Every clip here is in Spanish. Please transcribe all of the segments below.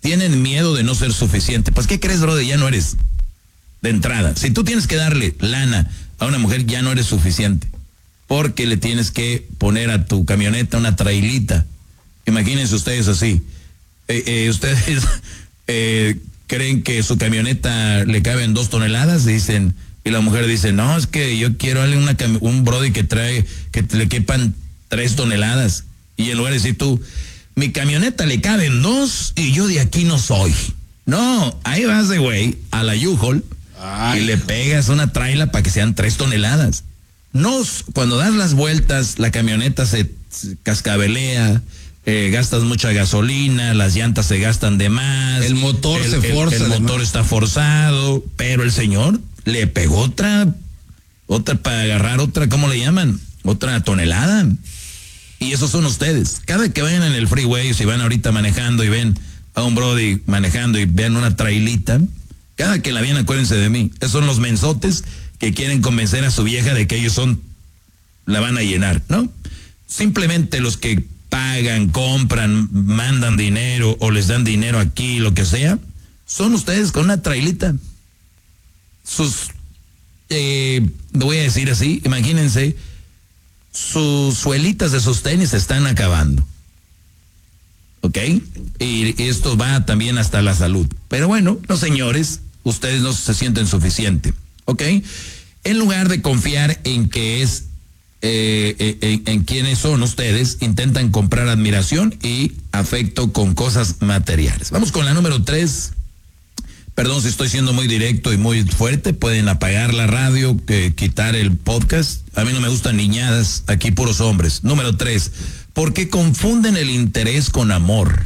tienen miedo de no ser suficiente. Pues, ¿qué crees, brother? Ya no eres de entrada. Si tú tienes que darle lana a una mujer, ya no eres suficiente. Porque le tienes que poner a tu camioneta una trailita. Imagínense ustedes así. Ustedes creen que su camioneta le caben 2 toneladas, dicen, y la mujer dice, no, es que yo quiero darle un brody que le quepan 3 toneladas. Y en lugar de decir tú, mi camioneta le caben 2 y yo de aquí no soy. No, ahí vas de güey a la U-Haul y le pegas una traila para que sean 3 toneladas. No, cuando das las vueltas, la camioneta se cascabelea, gastas mucha gasolina, las llantas se gastan de más. El motor se forza. El motor está forzado, pero el señor le pegó otra para agarrar otra, ¿cómo le llaman? Otra tonelada. Y esos son ustedes. Cada que vayan en el freeway, si van ahorita manejando y ven a un brody manejando y ven una trailita, cada que la vean acuérdense de mí. Esos son los mensotes que quieren convencer a su vieja de que ellos la van a llenar, ¿no? Simplemente los que pagan, compran, mandan dinero o les dan dinero aquí, lo que sea, son ustedes con una trailita. Voy a decir así, imagínense, sus suelitas de sus tenis se están acabando. ¿Ok? Y esto va también hasta la salud. Pero bueno, los señores, ustedes no se sienten suficiente. ¿Ok? En lugar de confiar en que es en quiénes son ustedes, intentan comprar admiración y afecto con cosas materiales. Vamos con la número 3. Perdón si estoy siendo muy directo y muy fuerte, pueden apagar la radio, quitar el podcast. A mí no me gustan niñadas, aquí puros hombres. Número 3, ¿por qué confunden el interés con amor?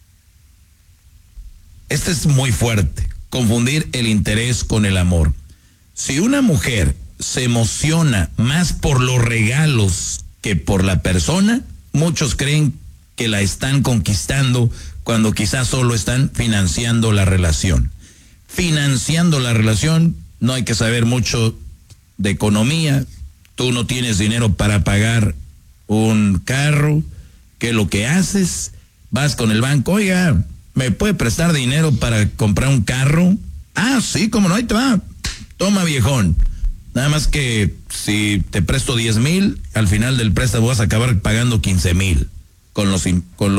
Este es muy fuerte, confundir el interés con el amor. Si una mujer se emociona más por los regalos que por la persona, muchos creen que la están conquistando cuando quizás solo están financiando la relación. Financiando la relación, no hay que saber mucho de economía. Tú no tienes dinero para pagar un carro. ¿Qué es lo que haces? Vas con el banco, oiga, ¿me puede prestar dinero para comprar un carro? Ah, sí, cómo no, ahí te va. Toma, viejón. Nada más que si te presto 10,000, al final del préstamo vas a acabar pagando 15,000 con los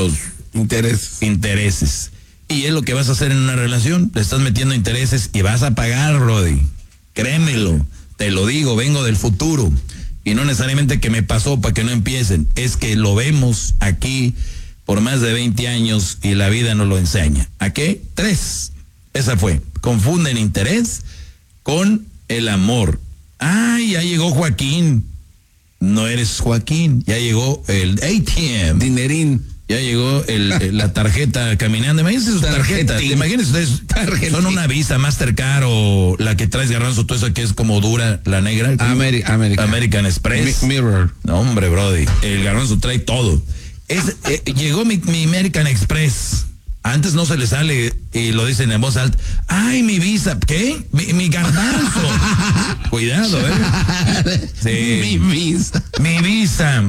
intereses. Y es lo que vas a hacer en una relación, le estás metiendo intereses y vas a pagar, brody. Créemelo, te lo digo, vengo del futuro. Y no necesariamente que me pasó para que no empiecen, es que lo vemos aquí por más de 20 años y la vida nos lo enseña. ¿A qué? 3. Esa fue. Confunden interés con el amor. ¡Ay, ya llegó Joaquín! No eres Joaquín, ya llegó el ATM. Dinerín. Ya llegó la tarjeta caminando. Imagínense sus tarjetas. Imagínense ustedes, son una Visa, Mastercard o la que traes Garbanzo, todo eso que es como dura, la negra. American Express. Mirror. No, hombre, brody. El Garbanzo trae todo. Llegó mi American Express. Antes no se le sale y lo dicen en voz alta. ¡Ay, mi Visa! ¿Qué? Mi Garbanzo. Cuidado, Sí. Mi Visa. Mi Visa.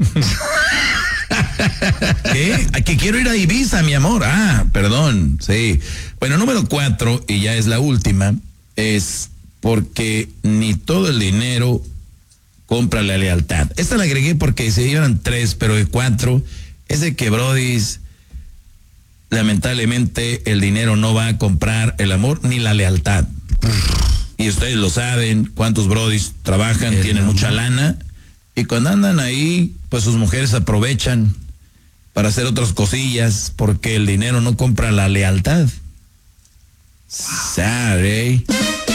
¿Qué? Que quiero ir a Ibiza, mi amor. Ah, perdón, sí. Bueno, número 4, y ya es la última, es porque ni todo el dinero compra la lealtad. Esta la agregué porque se llevan 3, pero el 4 es de que, brodis, lamentablemente el dinero no va a comprar el amor ni la lealtad. Y ustedes lo saben, cuántos brodis trabajan, tienen mucha lana, y cuando andan ahí, pues sus mujeres aprovechan para hacer otras cosillas porque el dinero no compra la lealtad. Wow. Sorry.